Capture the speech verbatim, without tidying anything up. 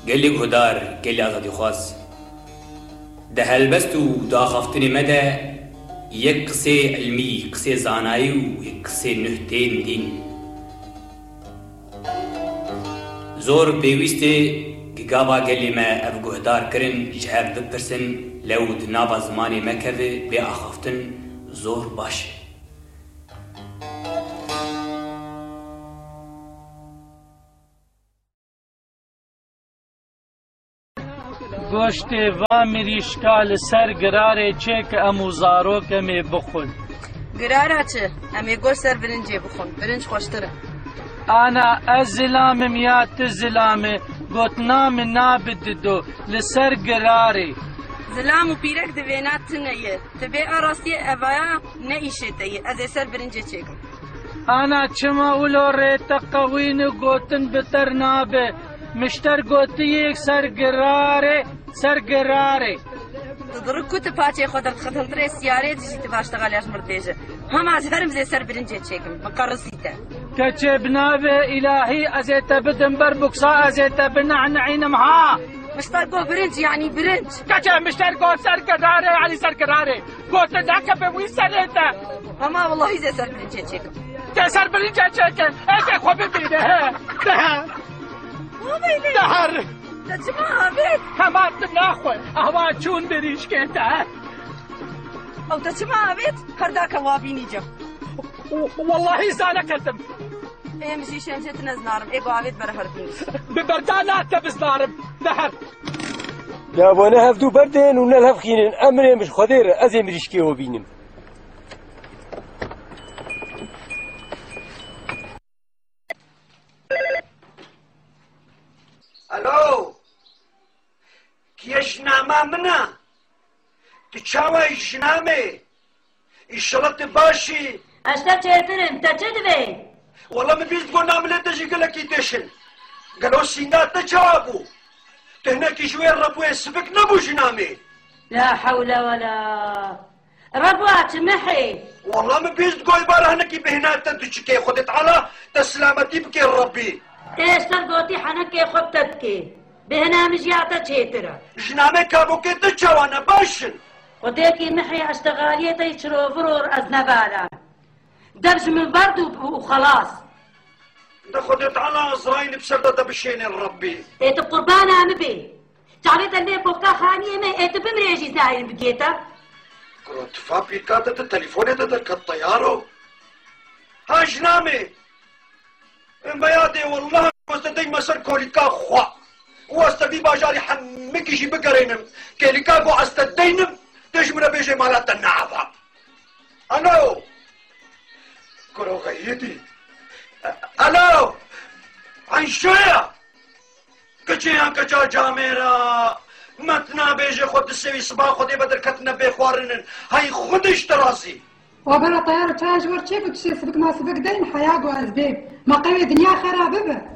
قال هدار قال آزادي خواز ده هلبستو دا خفتني مدى يك قصي علمي قصي زاناي ويك قصي نهتين دين زور بيويستي قابا قال ما أبقو هدار كرن جهاب ببرسن لو دنابا زماني مكذي بي أخفتن زور باش گوشت و مریشکا لسر گراره چه که امو زارو کمی بخون گراره چه؟ امی گوشت سر برنجه بخون برنج خوشتره انا از زلامم یا تزلامه گوتنام نابددو لسر گراره زلام و پیرک دوینات تنیه تبی آراستی اوایا نیشه تیه از سر برنجه چکم انا چما اولو ریتا قوین گوتن بتر نابه مشتر گوتی یک سرگراره سرگراره تدرک کت پاچه خود خدمت ری سیاره دیجی تباشتغالیش مردیجه هم از هرم زی سر برنجه چکم مقرصیته کچه بنابه الهی ازیتا بدن بر بکسا ازیتا بنعنعینم ها مشتر گو برنج یعنی برنج کچه مشتر گو سرگراره یعنی سرگراره گوت دکه به وی سریتا اما والله زی سر برنجه چکم زی سر برنجه چکم ایسه خوب ببینه ده دهر تجمع بيت كمان ناخذ اهوا چون بريش كده او تجمع بيت هرداك وابيني جم والله زانكتم ايه مشي شمشت نزنارم ايه قاعد برهر بنيس ببردانات تبزنارم دهر يا وانا هفدو بردين ونلهف خينين امري مش خدير ازي مريشكي وبينم الو كيش نامه منا تشاوي شنامي الشلط باشي اشتا چهترن تا چه دوی والله من بيز تقول نعمل تجي قال لك يتشن قالوا سينات تجابو تهناك شويه ربوي سبك نبو شنامي لا حول ولا ربوات محي والله من بيز تقول بارا هناك بهنات تجي خدت على تسلامتي بك ربي تشتر قوتي حنك خبتتك بهنا مجياتا چهترا شنامي كابو كنت تشوانا باشن وديكي محي اشتغاليتا يشرو فرور از نبالا دبج من برد وخلاص ده خدت على ازراين بسردة بشين ربي ايت قربان عمبي تعريت اللي بوكا خانية ما ايت بمريجي زاين بقيتا كنت فابي كاتت التليفون تدرك الطيارو ها شنامي بيادي والله واستدي مسر كوليكا خوا واستدي باجاري حمكي شي بقرينم كوليكا قو استدينم تجمنا بيجي مالات النعفة الو كرو غيدي الو عن شوية كجيان كجا جاميرا متنا بيجي خود السوي صباح خودي بدر كتنا بيخوارنن هاي خودش تراسي وبرا طيارة تاج ورشيك وتشي سبك ما سبك دين حياة وأسباب ما قوي دنيا خرابة